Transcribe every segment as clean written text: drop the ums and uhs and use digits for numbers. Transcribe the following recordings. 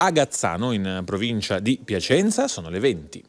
Agazzano, in provincia di Piacenza. Sono le 20.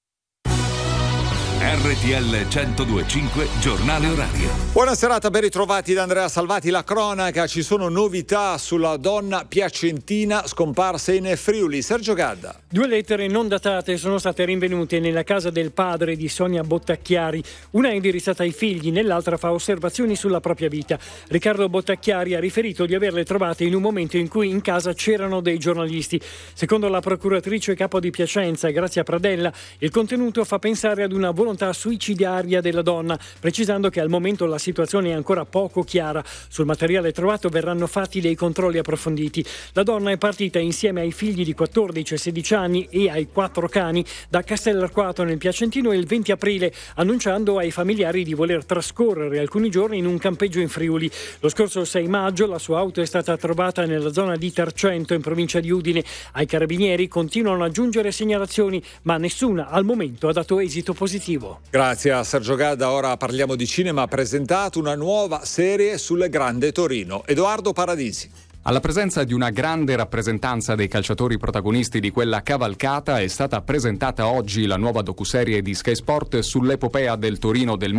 RTL 102.5 Giornale Orario. Buona serata, ben ritrovati da Andrea Salvati. La cronaca, ci sono novità sulla donna piacentina scomparsa in Friuli. Sergio Gadda. 2 lettere non datate sono state rinvenute nella casa del padre di Sonia Bottacchiari. Una è indirizzata ai figli, nell'altra fa osservazioni sulla propria vita. Riccardo Bottacchiari ha riferito di averle trovate in un momento in cui in casa c'erano dei giornalisti. Secondo la procuratrice capo di Piacenza, Grazia Pradella, il contenuto fa pensare ad una volontà suicidaria della donna, precisando che al momento la situazione è ancora poco chiara. Sul materiale trovato verranno fatti dei controlli approfonditi. La donna è partita insieme ai figli di 14 e 16 anni e ai 4 cani da Castellarquato nel Piacentino il 20 aprile, annunciando ai familiari di voler trascorrere alcuni giorni in un campeggio in Friuli. Lo scorso 6 maggio la sua auto è stata trovata nella zona di Tarcento, in provincia di Udine. Ai carabinieri continuano a giungere segnalazioni, ma nessuna al momento ha dato esito positivo. Grazie a Sergio Gadda. Ora parliamo di cinema. Ha presentato una nuova serie sul Grande Torino. Edoardo Paradisi. Alla presenza di una grande rappresentanza dei calciatori protagonisti di quella cavalcata è stata presentata oggi la nuova docuserie di Sky Sport sull'epopea del Torino del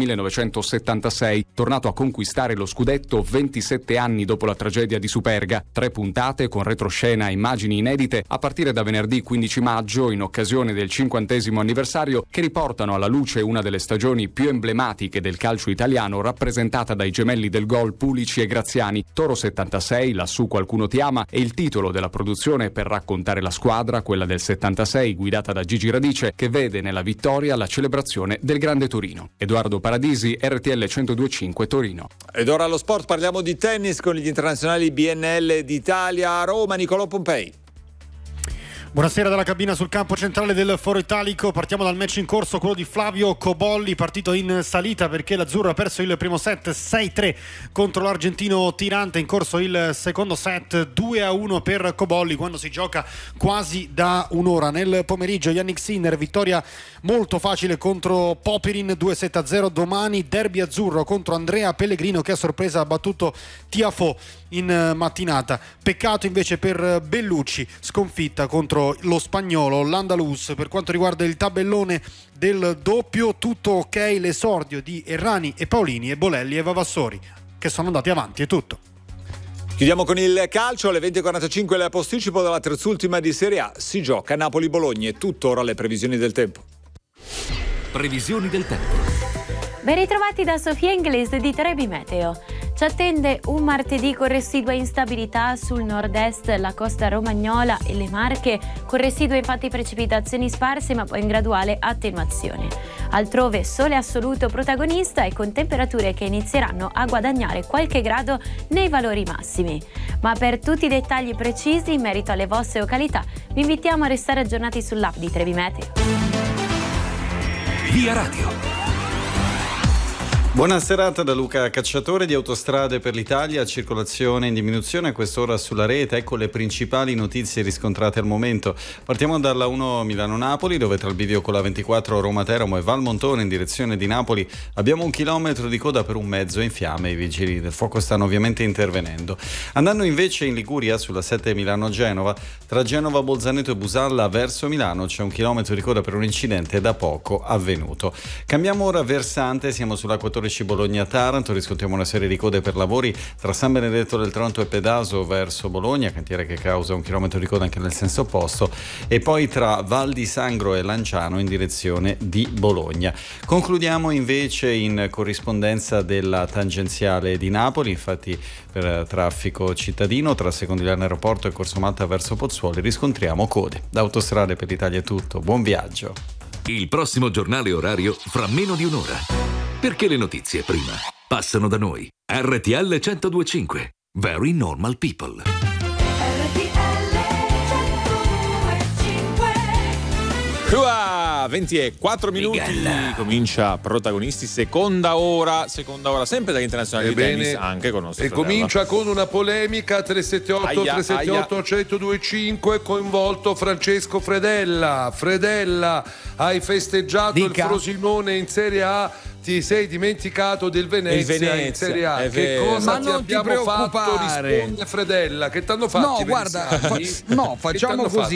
1976, tornato a conquistare lo scudetto 27 anni dopo la tragedia di Superga. 3 puntate con retroscena e immagini inedite a partire da venerdì 15 maggio in occasione del 50° anniversario, che riportano alla luce una delle stagioni più emblematiche del calcio italiano, rappresentata dai gemelli del gol Pulici e Graziani. Toro 76, lassù qualcuno ti ama, è il titolo della produzione per raccontare la squadra, quella del 76 guidata da Gigi Radice, che vede nella vittoria la celebrazione del Grande Torino. Edoardo Paradisi, RTL 102.5 Torino. Ed ora allo sport parliamo di tennis con gli internazionali BNL d'Italia a Roma. Nicolò Pompei. Buonasera dalla cabina sul campo centrale del Foro Italico. Partiamo dal match in corso, quello di Flavio Cobolli, partito in salita perché l'azzurro ha perso il primo set 6-3 contro l'argentino Tirante. In corso il secondo set 2-1 per Cobolli quando si gioca quasi da un'ora. Nel pomeriggio Yannick Sinner, vittoria molto facile contro Popyrin, 2-7-0. Domani derby azzurro contro Andrea Pellegrino, che a sorpresa ha battuto Tiafoe in mattinata. Peccato invece per Bellucci, sconfitta contro lo spagnolo l'Andalus. Per quanto riguarda il tabellone del doppio, tutto ok, l'esordio di Errani e Paolini e Bolelli e Vavassori che sono andati avanti, è tutto. Chiudiamo con il calcio. Alle 20.45 la posticipo della terzultima di Serie A. Si gioca Napoli-Bologna. E tutto ora le previsioni del tempo. Previsioni del tempo. Ben ritrovati da Sofia Inglese di Trebi Meteo. Ci attende un martedì con residua instabilità sul nord-est, la costa romagnola e le Marche, con residue infatti precipitazioni sparse ma poi in graduale attenuazione. Altrove sole assoluto protagonista e con temperature che inizieranno a guadagnare qualche grado nei valori massimi. Ma per tutti i dettagli precisi in merito alle vostre località vi invitiamo a restare aggiornati sull'app di Trebi Meteo. Via Radio. Buona serata da Luca Cacciatore di Autostrade per l'Italia. Circolazione in diminuzione a quest'ora sulla rete. Ecco le principali notizie riscontrate al momento. Partiamo dalla 1 Milano-Napoli, dove tra il bivio con la 24 Roma-Teramo e Valmontone in direzione di Napoli abbiamo 1 chilometro di coda per un mezzo in fiamme. I vigili del fuoco stanno ovviamente intervenendo. Andando invece in Liguria sulla 7 Milano-Genova, tra Genova-Bolzaneto e Busalla verso Milano c'è 1 chilometro di coda per un incidente da poco avvenuto. Cambiamo ora versante, siamo sulla 14 Bologna-Taranto, riscontriamo una serie di code per lavori tra San Benedetto del Tronto e Pedaso verso Bologna, cantiere che causa 1 chilometro di coda anche nel senso opposto, e poi tra Val di Sangro e Lanciano in direzione di Bologna. Concludiamo invece in corrispondenza della tangenziale di Napoli, infatti per traffico cittadino tra Secondigliano Aeroporto e Corso Malta verso Pozzuoli riscontriamo code. Da Autostrade per l'Italia è tutto, buon viaggio. Il prossimo giornale orario fra meno di un'ora. Perché le notizie prima passano da noi. RTL 102.5. Very normal people. Qua 20:04 minuti. Comincia Protagonisti, seconda ora sempre dagli internazionali di tennis, anche con il nostro fratello. Comincia con una polemica. 378 1025, coinvolto Francesco Fredella. Hai festeggiato il Frosinone in Serie A, ti sei dimenticato del Venezia in Serie A. Che cosa ti abbiamo fatto? Risponde Fredella. Che t'hanno fatto? No, guarda, facciamo così.